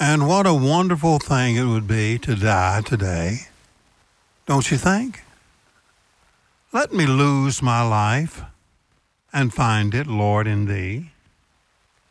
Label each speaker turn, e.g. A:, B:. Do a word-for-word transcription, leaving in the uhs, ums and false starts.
A: And what a wonderful thing it would be to die today, don't you think? Let me lose my life and find it, Lord, in Thee.